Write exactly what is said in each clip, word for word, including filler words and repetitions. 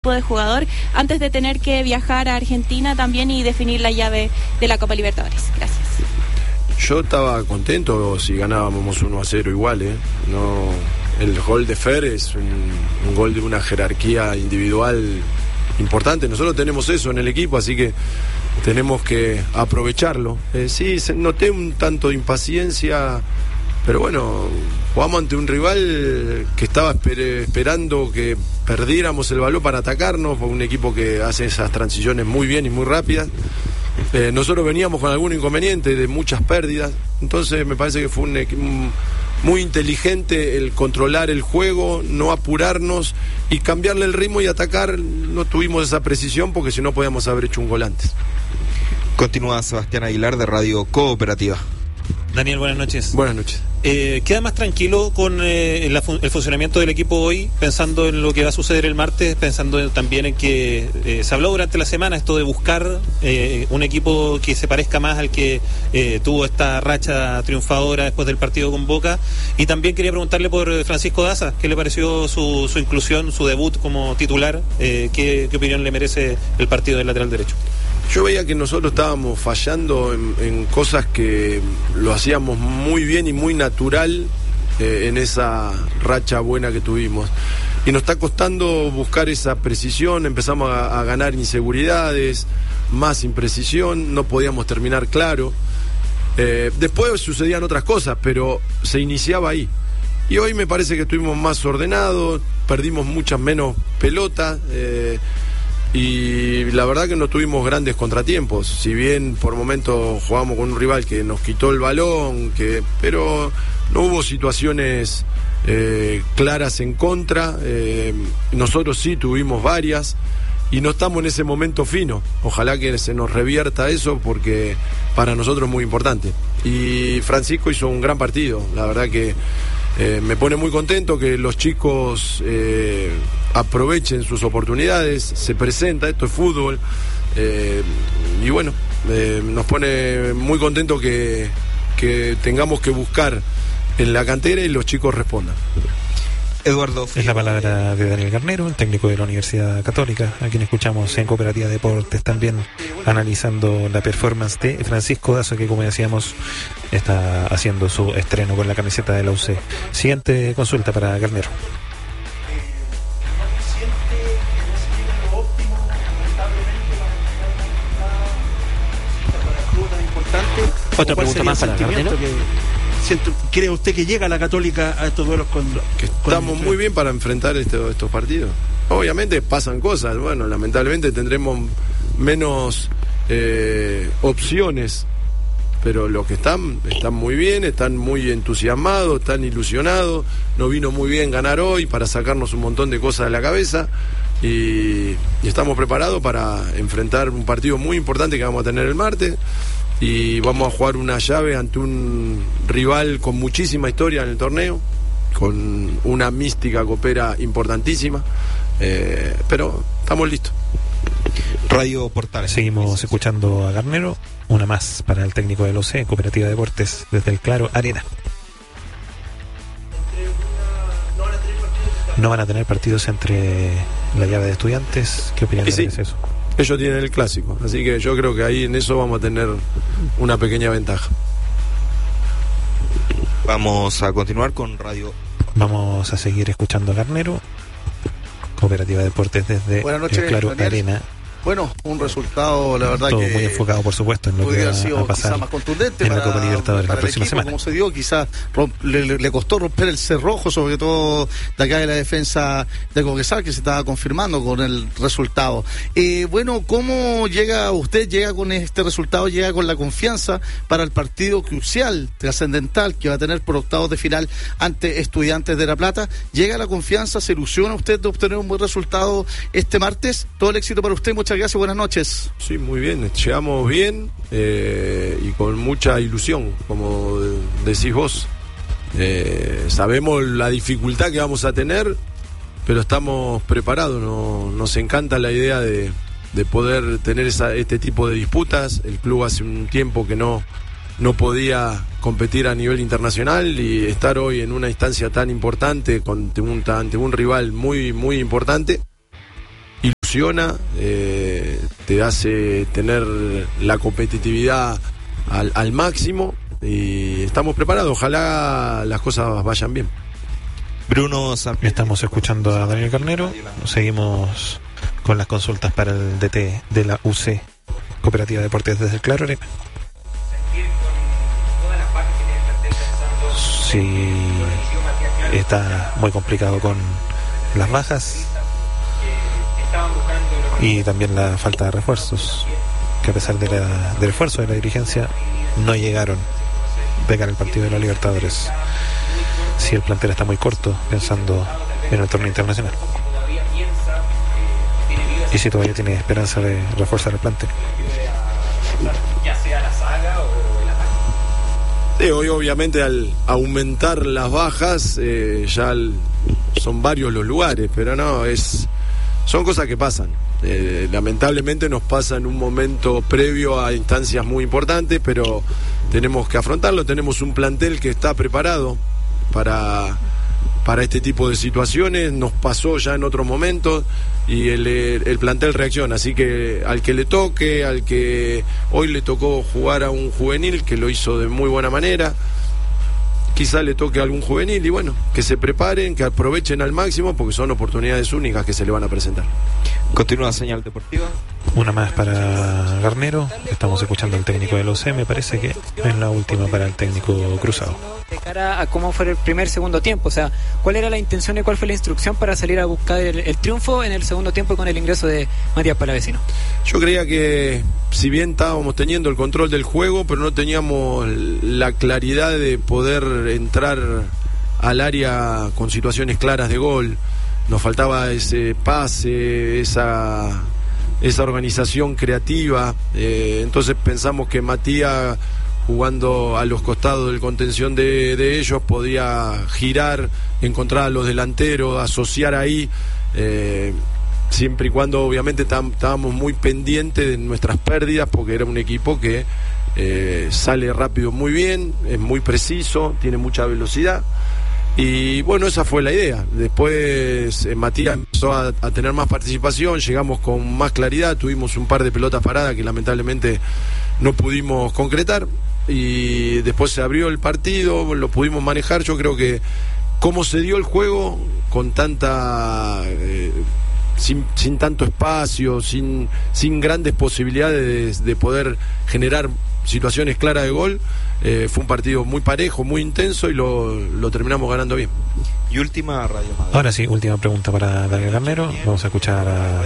tipo de jugador antes de tener que viajar a Argentina también y definir la llave de la Copa Libertadores? Gracias. Yo estaba contento si ganábamos uno a cero igual, ¿eh? No, el gol de Fer es un, un gol de una jerarquía individual importante. Nosotros tenemos eso en el equipo, así que tenemos que aprovecharlo. Eh, sí, noté un tanto de impaciencia, pero bueno, jugamos ante un rival que estaba esper- esperando que perdiéramos el balón para atacarnos, un equipo que hace esas transiciones muy bien y muy rápidas. Eh, nosotros veníamos con algún inconveniente de muchas pérdidas, entonces me parece que fue un, un, muy inteligente el controlar el juego, no apurarnos y cambiarle el ritmo y atacar. No tuvimos esa precisión porque si no podíamos haber hecho un gol antes. Continúa Sebastián Aguilar de Radio Cooperativa. Daniel, buenas noches. Buenas noches. Eh, ¿Queda más tranquilo con eh, la, el funcionamiento del equipo hoy, pensando en lo que va a suceder el martes, pensando en, también en que eh, se habló durante la semana esto de buscar eh, un equipo que se parezca más al que eh, tuvo esta racha triunfadora después del partido con Boca? Y también quería preguntarle por Francisco Daza, ¿qué le pareció su, su inclusión, su debut como titular? Eh, ¿qué, ¿Qué opinión le merece el partido del lateral derecho? Yo veía que nosotros estábamos fallando en, en cosas que lo hacíamos muy bien y muy natural eh, en esa racha buena que tuvimos. Y nos está costando buscar esa precisión, empezamos a, a ganar inseguridades, más imprecisión, no podíamos terminar claro. Eh, después sucedían otras cosas, pero se iniciaba ahí. Y hoy me parece que estuvimos más ordenados, perdimos muchas menos pelotas. Eh, Y la verdad que no tuvimos grandes contratiempos, si bien por momentos jugamos con un rival que nos quitó el balón, que pero no hubo situaciones eh, claras en contra. Eh, nosotros sí tuvimos varias y no estamos en ese momento fino. Ojalá que se nos revierta eso porque para nosotros es muy importante. Y Francisco hizo un gran partido, la verdad que Eh, me pone muy contento que los chicos eh, aprovechen sus oportunidades, se presenta, esto es fútbol, eh, y bueno, eh, nos pone muy contento que, que tengamos que buscar en la cantera y los chicos respondan. Eduardo Es la palabra de Daniel Garnero, el técnico de la Universidad Católica, a quien escuchamos en Cooperativa Deportes también analizando la performance de Francisco Daza, que como decíamos está haciendo su estreno con la camiseta de la U C. Siguiente consulta para Garnero. Otra pregunta más para Garnero. ¿Cree usted que llega la Católica a estos duelos con... Que estamos muy bien para enfrentar este, estos partidos. Obviamente pasan cosas, bueno, lamentablemente tendremos menos eh, opciones, pero los que están, están muy bien, están muy entusiasmados, están ilusionados. Nos vino muy bien ganar hoy para sacarnos un montón de cosas de la cabeza y, y estamos preparados para enfrentar un partido muy importante que vamos a tener el martes. Y vamos a jugar una llave ante un rival con muchísima historia en el torneo, con una mística copera importantísima, eh, pero estamos listos. Radio Portales. Seguimos escuchando a Garnero, una más para el técnico del O C, Cooperativa Deportes, desde el Claro Arena. No van a tener partidos entre la llave de Estudiantes. ¿Qué opinión sí. es eso? Ellos tienen el clásico, así que yo creo que ahí en eso vamos a tener una pequeña ventaja. Vamos a continuar con Radio. Vamos a seguir escuchando a Garnero, Cooperativa Deportes desde noches, el Claro Daniel. Arena. Bueno, un resultado, la verdad, todo que muy enfocado, por supuesto, en lo que va sido a pasar más contundente en para, la Copa Libertadores para la próxima el equipo, semana. como se dio, quizás le, le, le costó romper el cerrojo, sobre todo de acá de la defensa de Cobresal, que se estaba confirmando con el resultado. Eh, bueno, ¿cómo llega usted? ¿Llega con este resultado? ¿Llega con la confianza para el partido crucial, trascendental, que va a tener por octavos de final ante Estudiantes de La Plata? ¿Llega la confianza? ¿Se ilusiona usted de obtener un buen resultado este martes? Todo el éxito para usted, muchas gracias, buenas noches. Sí, muy bien, llegamos bien eh, y con mucha ilusión, como decís vos. Eh, sabemos la dificultad que vamos a tener, pero estamos preparados. No, nos encanta la idea de, de poder tener esa, este tipo de disputas. El club hace un tiempo que no, no podía competir a nivel internacional y estar hoy en una instancia tan importante ante un, ante un rival muy, muy importante. emociona, eh, te hace tener la competitividad al, al máximo y estamos preparados. Ojalá las cosas vayan bien. Bruno Sampieri. Estamos escuchando a Daniel Carnero. Seguimos con las consultas para el D T de la U C, Cooperativa de Deportes desde el Claro Arena. Sí, está muy complicado con las bajas y también la falta de refuerzos, que a pesar de la, del esfuerzo de la dirigencia no llegaron de cara al partido de la Libertadores. Si el plantel está muy corto pensando en el torneo internacional, y si todavía tiene esperanza de reforzar el plantel. Sí, hoy obviamente al aumentar las bajas eh, ya el, son varios los lugares, pero no, es son cosas que pasan. Eh, lamentablemente nos pasa en un momento previo a instancias muy importantes, pero tenemos que afrontarlo. Tenemos un plantel que está preparado para, para este tipo de situaciones. Nos pasó ya en otros momentos y el, el plantel reacciona, así que al que le toque, al que hoy le tocó jugar a un juvenil que lo hizo de muy buena manera, quizá le toque a algún juvenil y bueno, que se preparen, que aprovechen al máximo porque son oportunidades únicas que se le van a presentar. Continúa Señal Deportiva. Una más para Garnero. Estamos escuchando al técnico del O C. Me parece que es la última para el técnico Cruzado. De cara a cómo fue el primer segundo tiempo, o sea, ¿cuál era la intención y cuál fue la instrucción para salir a buscar el, el triunfo en el segundo tiempo con el ingreso de Matías Palavecino? Yo creía que si bien estábamos teniendo el control del juego, pero no teníamos la claridad de poder entrar al área con situaciones claras de gol. Nos faltaba ese pase, esa, esa organización creativa. Eh, entonces pensamos que Matías, jugando a los costados del contención de, de ellos, podía girar, encontrar a los delanteros, asociar ahí, eh, siempre y cuando obviamente estábamos muy pendientes de nuestras pérdidas, porque era un equipo que eh, sale rápido muy bien, es muy preciso, tiene mucha velocidad. Y bueno, esa fue la idea. Después eh, Matías empezó a, a tener más participación, llegamos con más claridad, tuvimos un par de pelotas paradas que lamentablemente no pudimos concretar y después se abrió el partido, lo pudimos manejar. Yo creo que cómo se dio el juego con tanta eh, sin, sin tanto espacio, sin, sin grandes posibilidades de, de poder generar situaciones claras de gol, eh, fue un partido muy parejo, muy intenso y lo, lo terminamos ganando bien. Y última Radio Madero. Ahora sí, última pregunta para Daniel Garnero. Vamos a escuchar a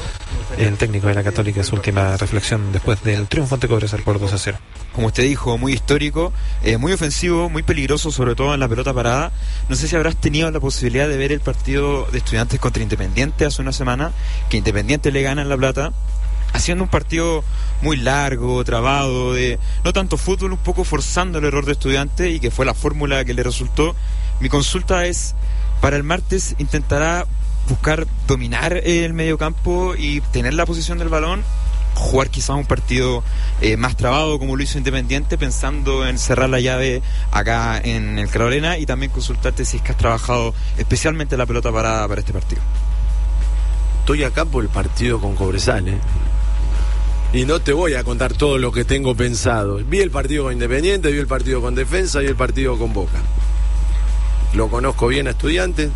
el técnico de la Católica, su última reflexión después del triunfo ante Cobresal por dos a cero. Como usted dijo, muy histórico, eh, muy ofensivo, muy peligroso, sobre todo en la pelota parada. No sé si habrás tenido la posibilidad de ver el partido de Estudiantes contra Independiente hace una semana, que Independiente le gana en La Plata, haciendo un partido muy largo, trabado, de no tanto fútbol, un poco forzando el error de Estudiantes, y que fue la fórmula que le resultó. Mi consulta es, para el martes, ¿intentará buscar dominar el mediocampo y tener la posición del balón? Jugar quizás un partido eh, más trabado como lo hizo Independiente, pensando en cerrar la llave acá en el Claro Arena, y también consultarte si es que has trabajado especialmente la pelota parada para este partido. Estoy acá por el partido con Cobresal, ¿eh? Y no te voy a contar todo lo que tengo pensado. Vi el partido con Independiente, vi el partido con Defensa y el partido con Boca. Lo conozco bien a Estudiantes,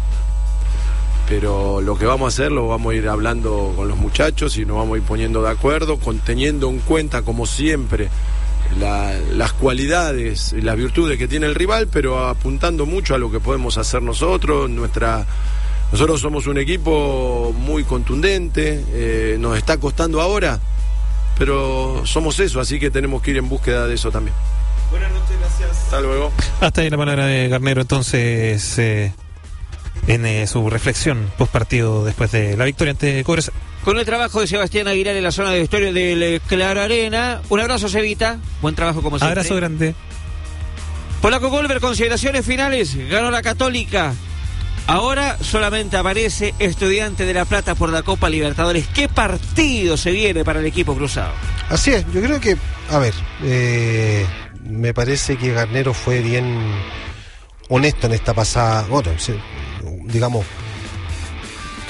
pero lo que vamos a hacer lo vamos a ir hablando con los muchachos y nos vamos a ir poniendo de acuerdo, con, teniendo en cuenta, como siempre, la, las cualidades y las virtudes que tiene el rival, pero apuntando mucho a lo que podemos hacer nosotros. Nuestra, nosotros somos un equipo muy contundente, eh, nos está costando ahora, pero somos eso, así que tenemos que ir en búsqueda de eso también. Buenas noches, gracias. Hasta luego. Hasta ahí la palabra de Garnero, entonces, eh, en eh, su reflexión post partido después de la victoria ante Cobresal. Con el trabajo de Sebastián Aguilar en la zona de vestuario del Claro Arena. Un abrazo, Cevita. Buen trabajo como siempre. Abrazo grande. Polaco Golver, consideraciones finales. Ganó la Católica. Ahora solamente aparece Estudiante de La Plata por la Copa Libertadores. ¿Qué partido se viene para el equipo cruzado? Así es, yo creo que, a ver, eh, me parece que Garnero fue bien honesto en esta pasada, bueno, digamos,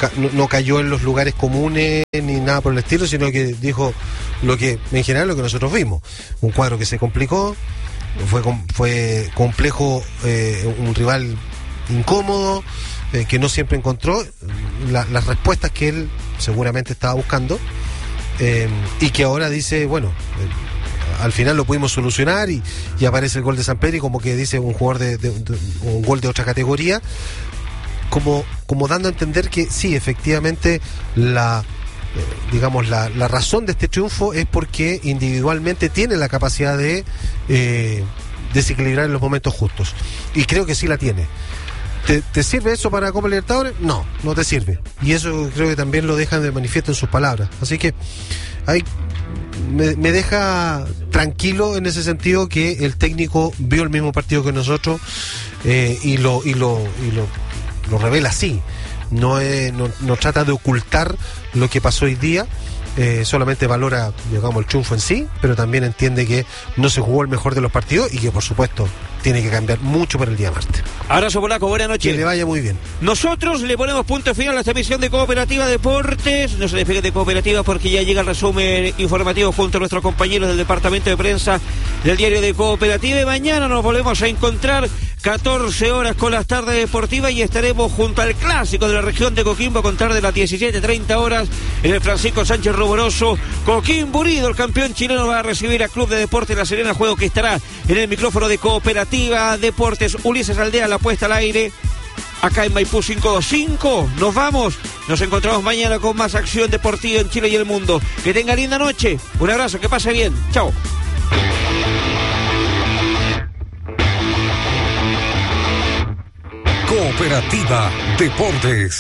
no, no cayó en los lugares comunes ni nada por el estilo, sino que dijo lo que en general lo que nosotros vimos, un cuadro que se complicó, fue fue complejo, eh, un rival incómodo, eh, que no siempre encontró la, las respuestas que él seguramente estaba buscando, eh, y que ahora dice, bueno, eh, al final lo pudimos solucionar y, y aparece el gol de Samperi, como que dice un jugador de, de, de un gol de otra categoría, como, como dando a entender que sí, efectivamente la eh, digamos la, la razón de este triunfo es porque individualmente tiene la capacidad de eh, desequilibrar en los momentos justos, y creo que sí la tiene. ¿Te, ¿Te sirve eso para Copa Libertadores? No, no te sirve. Y eso creo que también lo dejan de manifiesto en sus palabras. Así que hay, me, me deja tranquilo en ese sentido que el técnico vio el mismo partido que nosotros, eh, y lo y lo y lo, lo revela así. No, es, no, no trata de ocultar lo que pasó hoy día. Eh, solamente valora, digamos, el triunfo en sí, pero también entiende que no se jugó el mejor de los partidos y que, por supuesto, tiene que cambiar mucho para el día martes. Abrazo polaco, buenas noches. Que le vaya muy bien. Nosotros le ponemos punto final a esta emisión de Cooperativa Deportes. No se despeguen de Cooperativa porque ya llega el resumen informativo junto a nuestros compañeros del departamento de prensa del diario de Cooperativa, y mañana nos volvemos a encontrar catorce horas con las tardes deportivas y estaremos junto al clásico de la región de Coquimbo a contar de las diecisiete treinta horas en el Francisco Sánchez Ruboroso. Coquimbo Unido, el campeón chileno, va a recibir a Club de Deportes La Serena, juego que estará en el micrófono de Cooperativa Deportes. Ulises Aldea, la puesta al aire acá en Maipú quinientos veinticinco. Nos vamos, nos encontramos mañana con más acción deportiva en Chile y el mundo. Que tenga linda noche, un abrazo, que pase bien, chao. Cooperativa Deportes.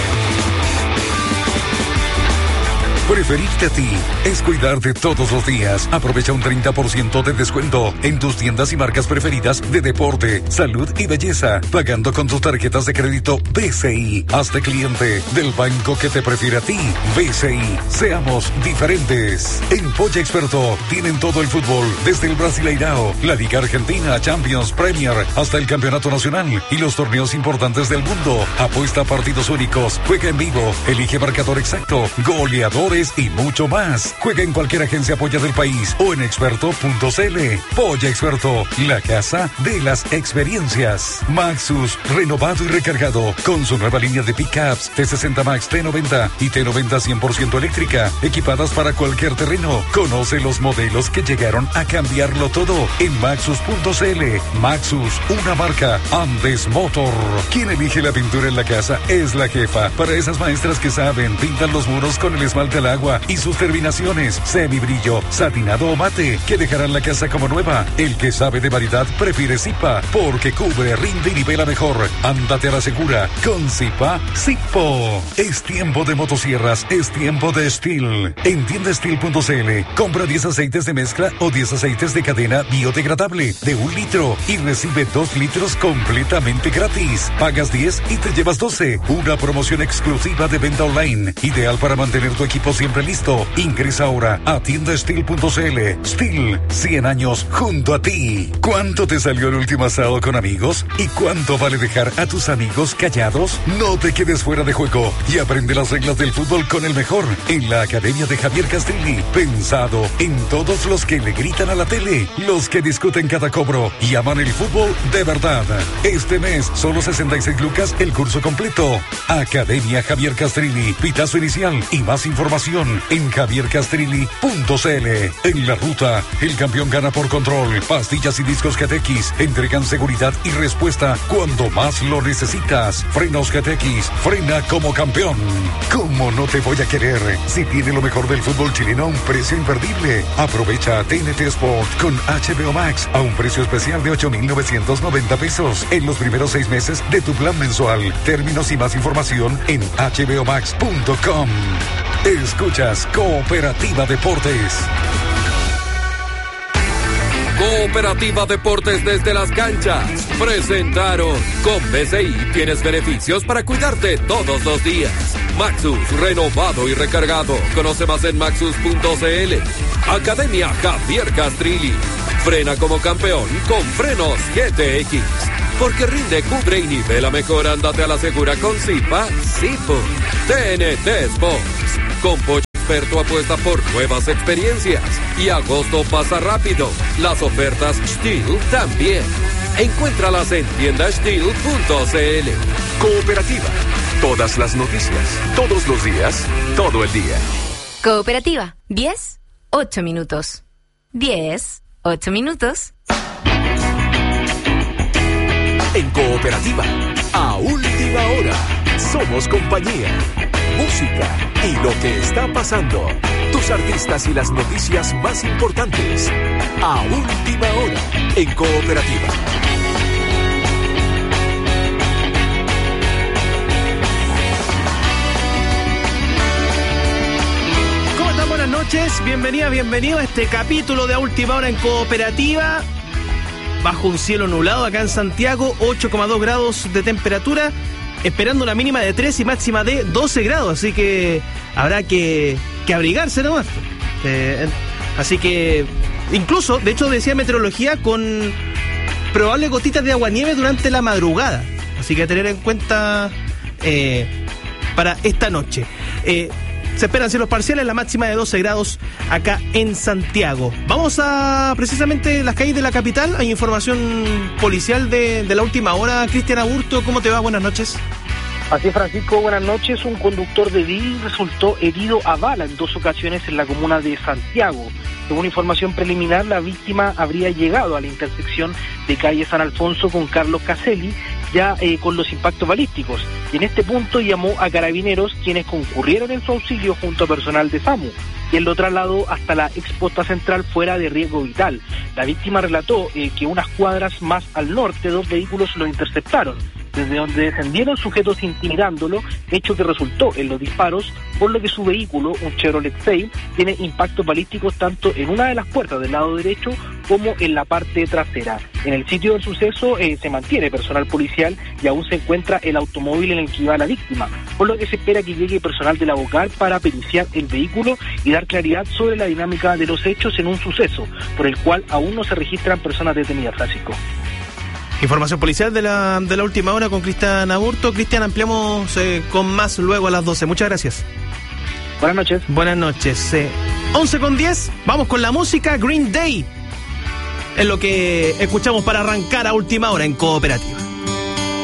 Preferirte a ti es cuidarte todos los días. Aprovecha un treinta por ciento de descuento en tus tiendas y marcas preferidas de deporte, salud y belleza, pagando con tus tarjetas de crédito B C I. Hazte cliente del banco que te prefiere a ti. B C I. Seamos diferentes. En Polla Experto tienen todo el fútbol, desde el Brasileirao, la Liga Argentina, Champions, Premier, hasta el Campeonato Nacional y los torneos importantes del mundo. Apuesta a partidos únicos, juega en vivo, elige marcador exacto, goleadores y mucho más. Juega en cualquier agencia Polla del país o en experto punto c l. Polla Experto, la casa de las experiencias. Maxus, renovado y recargado, con su nueva línea de pickups T sesenta Max, T noventa y T noventa cien por ciento eléctrica, equipadas para cualquier terreno. Conoce los modelos que llegaron a cambiarlo todo en maxus punto c l. Maxus, una marca Andes Motor. Quien elige la pintura en la casa es la jefa. Para esas maestras que saben, pintan los muros con el esmalte al agua y sus terminaciones, semibrillo, satinado o mate, que dejarán la casa como nueva. El que sabe de variedad prefiere Zipa, porque cubre, rinde y nivela mejor. Ándate a la segura con Zipa Zipo. Es tiempo de motosierras, es tiempo de Steel. En tienda steel punto c l, compra diez aceites de mezcla o diez aceites de cadena biodegradable de un litro y recibe dos litros completamente gratis. Pagas diez y te llevas doce. Una promoción exclusiva de venta online, ideal para mantener tu equipo siempre listo. Ingresa ahora a tienda steel punto c l. Steel, cien años junto a ti. ¿Cuánto te salió el último asado con amigos? ¿Y cuánto vale dejar a tus amigos callados? No te quedes fuera de juego y aprende las reglas del fútbol con el mejor en la Academia de Javier Castrilli. Pensado en todos los que le gritan a la tele, los que discuten cada cobro y aman el fútbol de verdad. Este mes, solo sesenta y seis lucas el curso completo. Academia Javier Castrilli, pitazo inicial y más información en javier castrilli punto c l. En la ruta, el campeón gana por control. Pastillas y discos G T X entregan seguridad y respuesta cuando más lo necesitas. Frenos G T X, frena como campeón. ¿Cómo no te voy a querer si tiene lo mejor del fútbol chileno a un precio imperdible? Aprovecha T N T Sport con H B O Max a un precio especial de ocho mil novecientos noventa pesos en los primeros seis meses de tu plan mensual. Términos y más información en h b o max punto com. Escuchas Cooperativa Deportes. Cooperativa Deportes desde las canchas presentaron: con B C I tienes beneficios para cuidarte todos los días. Maxus, renovado y recargado. Conoce más en maxus punto c l. Academia Javier Castrilli. Frena como campeón con frenos G T X. Porque rinde, cubre y nivela mejor. Ándate a la segura con Zipa Seafood. T N T Sports. Con Pocho Experto apuesta por nuevas experiencias. Y agosto pasa rápido. Las ofertas Steel también. Encuéntralas en tienda steel punto c l. Cooperativa. Todas las noticias. Todos los días. Todo el día. Cooperativa. diez, ocho minutos. diez, ocho minutos. En Cooperativa, a última hora, somos compañía, música y lo que está pasando. Tus artistas y las noticias más importantes. A última hora, en Cooperativa. ¿Cómo están? Buenas noches, bienvenida, bienvenido a este capítulo de A Última Hora en Cooperativa. Bajo un cielo nublado acá en Santiago, ocho coma dos grados de temperatura, esperando una mínima de tres y máxima de doce grados, así que habrá que, que abrigarse nomás. Eh, así que, incluso, de hecho decía meteorología, con probables gotitas de aguanieve durante la madrugada, así que a tener en cuenta eh, para esta noche. Eh, Se esperan cielos parciales, la máxima de doce grados acá en Santiago. Vamos a precisamente las calles de la capital. Hay información policial de, de la última hora. Cristian Aburto, ¿cómo te va? Buenas noches. Así es, Francisco, buenas noches. Un conductor de Dil resultó herido a bala en dos ocasiones en la comuna de Santiago. Según información preliminar, la víctima habría llegado a la intersección de calle San Alfonso con Carlos Caselli, ya eh, con los impactos balísticos, y en este punto llamó a carabineros, quienes concurrieron en su auxilio junto a personal de SAMU, y él lo trasladó hasta la exposta central fuera de riesgo vital. La víctima relató eh, que unas cuadras más al norte dos vehículos lo interceptaron, desde donde descendieron sujetos intimidándolo, hecho que resultó en los disparos, por lo que su vehículo, un Chevrolet Sail, tiene impactos balísticos tanto en una de las puertas del lado derecho como en la parte trasera. En el sitio del suceso eh, se mantiene personal policial y aún se encuentra el automóvil en el que iba la víctima, por lo que se espera que llegue personal de la Bocar para periciar el vehículo y dar claridad sobre la dinámica de los hechos en un suceso, por el cual aún no se registran personas detenidas, Francisco. Información policial de la, de la última hora con Cristian Aburto. Cristian, ampliamos eh, con más luego a las doce. Muchas gracias. Buenas noches. Buenas noches. Eh, once con diez, vamos con la música. Green Day es lo que escuchamos para arrancar a última hora en Cooperativa.